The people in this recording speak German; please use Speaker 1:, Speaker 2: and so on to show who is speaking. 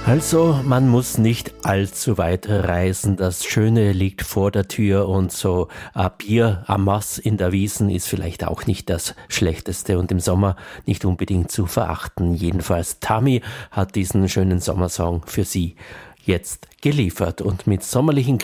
Speaker 1: Also, man muss nicht allzu weit reisen. Das Schöne liegt vor der Tür und so ein Bier am Mass in der Wiesn ist vielleicht auch nicht das Schlechteste und im Sommer nicht unbedingt zu verachten. Jedenfalls Tammy hat diesen schönen Sommersong für Sie jetzt geliefert und mit sommerlichen